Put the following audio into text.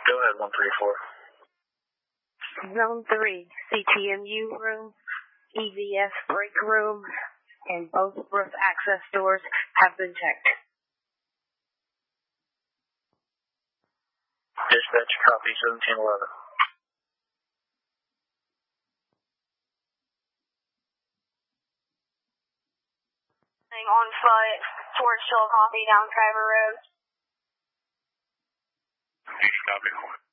Go ahead, 134. Zone 3, CTMU room, EVS break room, and both roof access doors have been checked. Dispatch, copy 1711. On foot towards Chillicothe down Traver Road. Copy.